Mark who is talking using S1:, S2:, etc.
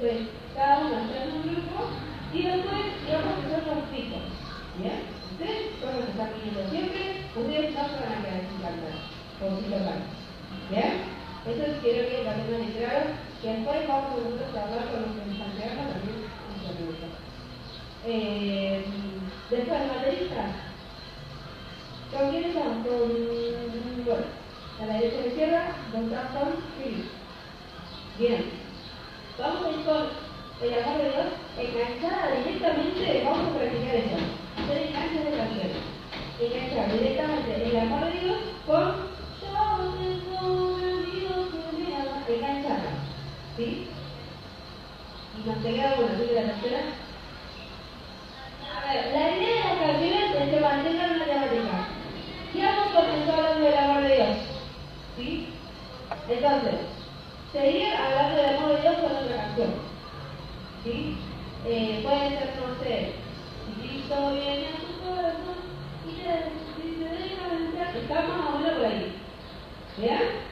S1: pues cada uno está en un grupo y después digamos que son los picos. ¿Bien? Ustedes son los que están viniendo siempre, ustedes no se van a quedar sin cantar, o sin tocar. ¿Bien? Eso quiero que la tengan en claro, que después vamos nosotros a hablar con los que nos están quedando también en su grupo. Después de bateristas, ¿con quiénes son? Bueno, a la derecha y a la izquierda, con Tom Phillips. Bien. Vamos a ir con el amor de Dios enganchada directamente, vamos a practicar eso. Hacer enganches de canciones. Enganchar directamente el amor de Dios con yo tengo un amigo que me ama. Engancharla. ¿Sí? Y nos queda una, ¿sí? La tercera. A ver, la idea de las canciones es que mantengan una temática. Ya hemos comenzado hablando del amor de Dios. ¿Sí? Entonces, seguir hablando del amor de Dios con otra canción. ¿Sí? Puede ser, no sé, si Cristo viene a tu corazón y te deja entrar. Está más o menos por ahí. ¿Bien?